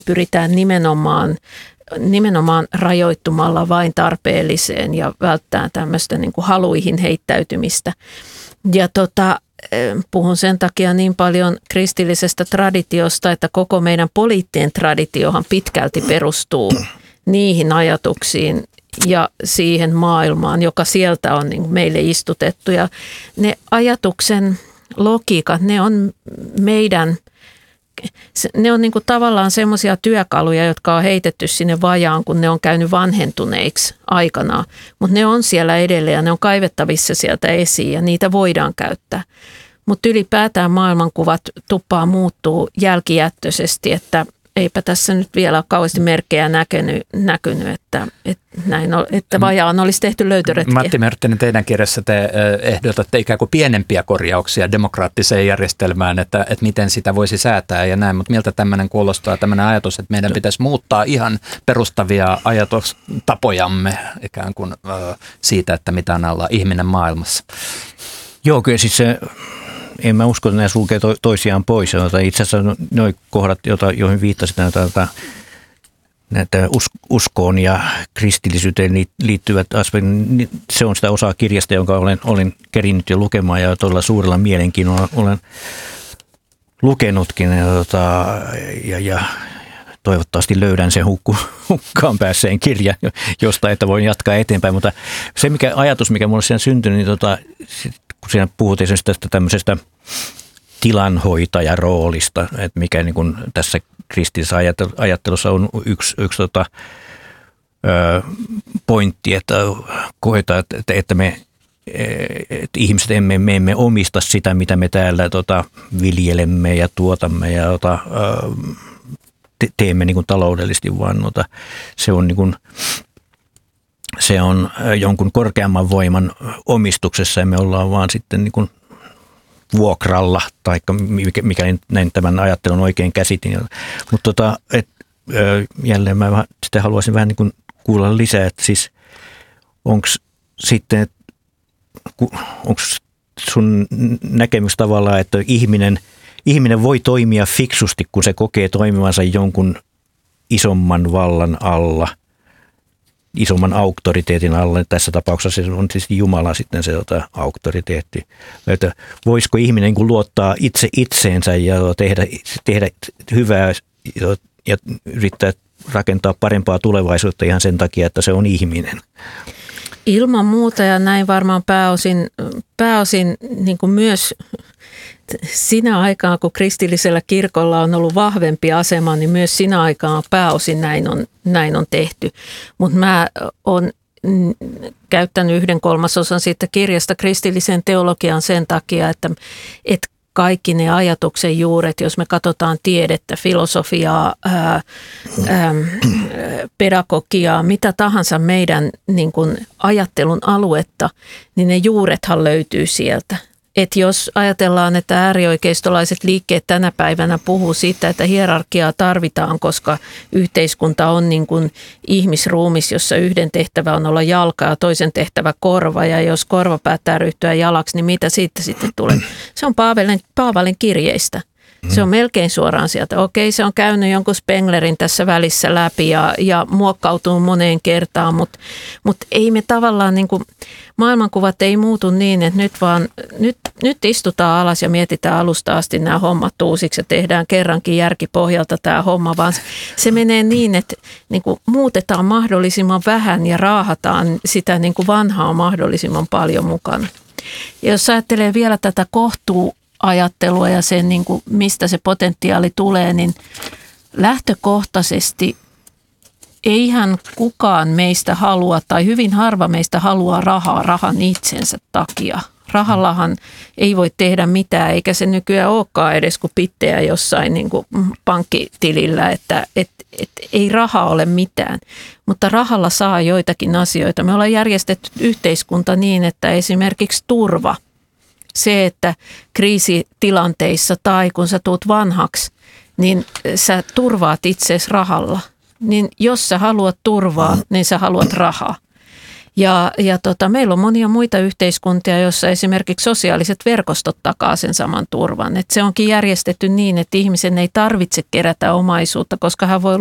pyritään nimenomaan rajoittumalla vain tarpeelliseen ja välttää tämmöistä niin kuin haluihin heittäytymistä. Ja puhun sen takia niin paljon kristillisestä traditiosta, että koko meidän poliittinen traditiohan pitkälti perustuu niihin ajatuksiin ja siihen maailmaan, joka sieltä on niin kuin meille istutettu. Ja ne ajatuksen logiikat, ne on niin kuin tavallaan semmoisia työkaluja, jotka on heitetty sinne vajaan, kun ne on käynyt vanhentuneiksi aikanaan. Mutta ne on siellä edelleen ja ne on kaivettavissa sieltä esiin ja niitä voidaan käyttää. Mutta ylipäätään maailmankuvat tuppaa muuttuu jälkijättöisesti, että eipä tässä nyt vielä ole kauheasti merkkejä näkynyt että vajaan olisi tehty löytöretkiä. Matti Mörttinen, teidän kirjassa te ehdotatte ikään kuin pienempiä korjauksia demokraattiseen järjestelmään, että miten sitä voisi säätää ja näin, mutta miltä tämmöinen kuulostaa, tämmöinen ajatus, että meidän pitäisi muuttaa ihan perustavia ajatustapojamme ikään kuin siitä, että mitä on alla ihminen maailmassa? Joo, kyllä siis se... En mä usko, että nämä sulkee toisiaan pois. Itse asiassa nuo kohdat, joihin viittasit, näitä uskoon ja kristillisyyteen liittyvät aspektit, se on sitä osaa kirjasta, jonka olen kerinnyt jo lukemaan ja todella suurella mielenkiinnolla olen lukenutkin. Ja toivottavasti löydän sen hukkaan päässeen kirjan, josta että voin jatkaa eteenpäin. Mutta se ajatus, mikä minulle siinä syntyi, niin kun siinä puhuttiin tästä tämmöisestä tilanhoitajaroolista, että mikä niin kuin tässä kristillisessä ajattelussa on yksi pointti, että koetaan, että ihmiset me emme omista sitä, mitä me täällä viljelemme ja tuotamme ja teemme niin kuin taloudellisesti, vaan se on niin kuin se on jonkun korkeamman voiman omistuksessa ja me ollaan vaan sitten niin kuin vuokralla, tai mikäli näin tämän ajattelun oikein käsitin. Mutta jälleen mä sitä haluaisin vähän niin kuin kuulla lisää, että siis onko sitten, onko sun näkemys tavallaan, että ihminen voi toimia fiksusti, kun se kokee toimivansa jonkun isomman vallan alla, isomman auktoriteetin alla. Tässä tapauksessa se on siis Jumala sitten se auktoriteetti. Että voisiko ihminen niin luottaa itseensä ja tehdä hyvää ja yrittää rakentaa parempaa tulevaisuutta ihan sen takia, että se on ihminen? Ilman muuta ja näin varmaan pääosin niin kuin myös sinä aikaan, kun kristillisellä kirkolla on ollut vahvempi asema, niin myös sinä aikaan pääosin näin on tehty. Mutta mä oon käyttänyt 1/3 siitä kirjasta kristilliseen teologiaan sen takia, että kaikki ne ajatuksen juuret, jos me katsotaan tiedettä, filosofiaa, pedagogiaa, mitä tahansa meidän niin kuin ajattelun aluetta, niin ne juurethan löytyy sieltä. Että jos ajatellaan, että äärioikeistolaiset liikkeet tänä päivänä puhuu siitä, että hierarkiaa tarvitaan, koska yhteiskunta on niin kuin ihmisruumis, jossa yhden tehtävä on olla jalka ja toisen tehtävä korva. Ja jos korva päättää ryhtyä jalaksi, niin mitä siitä sitten tulee? Se on Paavalin kirjeistä. Se on melkein suoraan sieltä. Okei, se on käynyt jonkun Spenglerin tässä välissä läpi ja muokkautuu moneen kertaan, mutta ei me tavallaan niin kuin, maailmankuvat ei muutu niin, että nyt istutaan alas ja mietitään alusta asti nämä hommat uusiksi ja tehdään kerrankin järkipohjalta tämä homma, vaan se menee niin, että niin kuin muutetaan mahdollisimman vähän ja raahataan sitä niin kuin vanhaa mahdollisimman paljon mukana. Ja jos ajattelee vielä tätä ajattelua ja sen, niin kuin, mistä se potentiaali tulee, niin lähtökohtaisesti ei ihan kukaan meistä halua tai hyvin harva meistä haluaa rahan itsensä takia. Rahallahan ei voi tehdä mitään, eikä se nykyään olekaan edes kuin pittejä jossain niin kuin pankkitilillä, että ei raha ole mitään. Mutta rahalla saa joitakin asioita. Me ollaan järjestetty yhteiskunta niin, että esimerkiksi turva, se, että kriisitilanteissa tai kun sä tuut vanhaksi, niin sä turvaat itseesi rahalla. Niin jos sä haluat turvaa, niin sä haluat rahaa. Ja meillä on monia muita yhteiskuntia, joissa esimerkiksi sosiaaliset verkostot takaa sen saman turvan. Et se onkin järjestetty niin, että ihmisen ei tarvitse kerätä omaisuutta, koska hän voi